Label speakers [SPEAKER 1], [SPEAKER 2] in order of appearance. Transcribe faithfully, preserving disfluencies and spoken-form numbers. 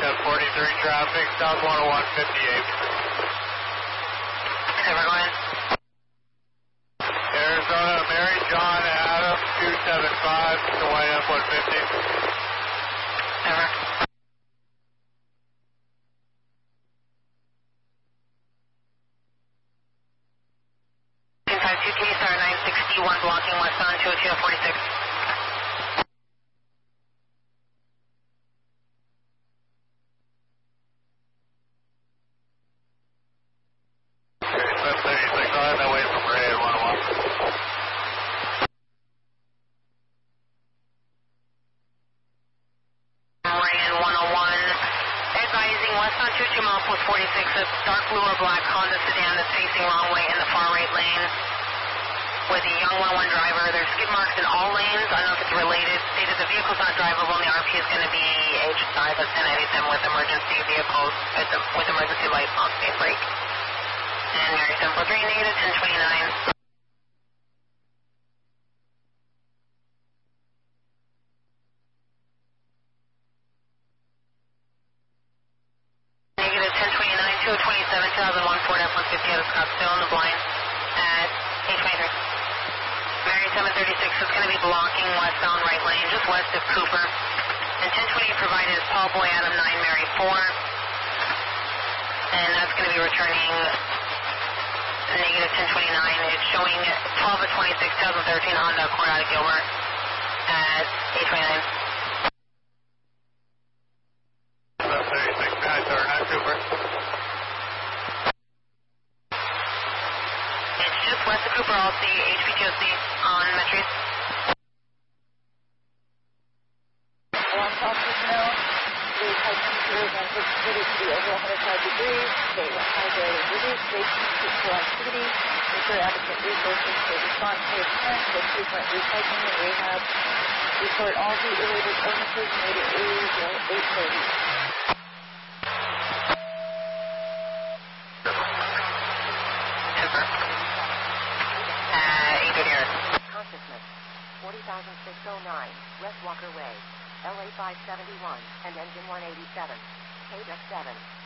[SPEAKER 1] ten forty-three traffic, South one oh one fifty-eight.
[SPEAKER 2] Okay, we're going.
[SPEAKER 1] Arizona, Mary John Adam two seven five to Y F one fifty.
[SPEAKER 2] Over. five two K, star nine sixty-one, blocking westbound two oh two forty-six.
[SPEAKER 1] seven thirty-six on that way from Ray one oh one.
[SPEAKER 2] Ryan one oh one, advising westbound two two miles post forty-six, a dark blue or black Honda sedan that's facing wrong way in the far right lane with a young one oh one driver. There's skid marks in all lanes. I don't know if it's related. Stated the vehicle's not drivable and the R P is going to be H five of ten ninety-seven with emergency vehicles, with, the, with emergency lights on safe brake. And Mary seven four three, negative ten twenty-nine. Negative ten twenty-nine, two twenty-seven, two thousand one Ford F one fifty out of Scottsdale in the blind at eight twenty-three. Mary seven thirty-six is going to be blocking westbound right lane, just west of Cooper. And ten twenty provided is Paul Boy Adam nine, Mary four. And that's going to be returning negative ten twenty-nine. It's showing twelve of twenty-six, twenty thirteen Honda Accord out of Gilbert at eight twenty-nine.
[SPEAKER 1] seven thirty-six, nine star nine Cooper.
[SPEAKER 2] It's just west of Cooper, I'll see H P T O C on Metris.
[SPEAKER 3] Along top personnel, the high temperature is anticipated to be over one hundred five degrees. They will high grade is reduced. Station physical activity. Ensure adequate resources for response to attend with frequent recycling and rehab. Report all the related illnesses immediately until eight thirty.
[SPEAKER 2] Temper. Uh, eight thirty.
[SPEAKER 4] Consciousness. forty thousand six oh nine, West Walker Way, L A five seventy-one, and engine one eighty-seven. K seven.